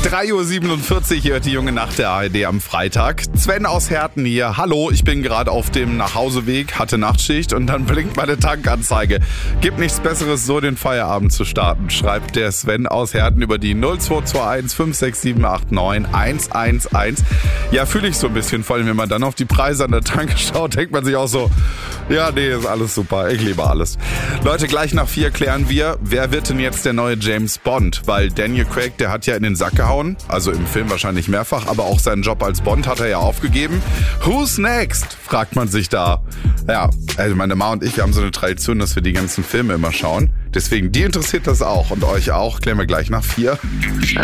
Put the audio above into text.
3:47 Uhr hört die junge Nacht der ARD am Freitag. Sven aus Herten hier. Hallo, ich bin gerade auf dem Nachhauseweg, hatte Nachtschicht und dann blinkt meine Tankanzeige. Gibt nichts Besseres, so den Feierabend zu starten, schreibt der Sven aus Herten über die 0221 56789 111. Ja, fühle ich so ein bisschen, vor allem wenn man dann auf die Preise an der Tanke schaut, denkt man sich auch so, ja, nee, ist alles super, ich liebe alles. Leute, gleich nach 4 klären wir, wer wird denn jetzt der neue James Bond? Weil Daniel Craig, der hat ja in den Sack gehauen, also im Film wahrscheinlich mehrfach, aber auch seinen Job als Bond hat er ja aufgegeben. Who's next? Fragt man sich da. Ja, also meine Ma und ich, wir haben so eine Tradition, dass wir die ganzen Filme immer schauen. Deswegen, die interessiert das auch und euch auch. Klären wir gleich nach 4.